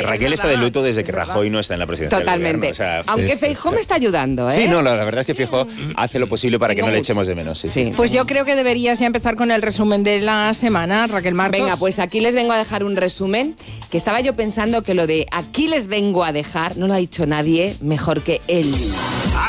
Raquel está de luto desde que Rajoy no está en la presidencia. Totalmente. Del gobierno, o sea, aunque Feijóo me está ayudando, ¿eh? Sí, no, la verdad es que Feijóo hace lo posible para que Tengo no le mucho. echemos de menos. Sí. Sí. Pues yo creo que deberías ya empezar con el resumen de la semana, Raquel Martos. Venga, pues aquí les vengo a dejar un resumen, que estaba yo pensando que lo de aquí les vengo a dejar no lo ha dicho nadie mejor que él.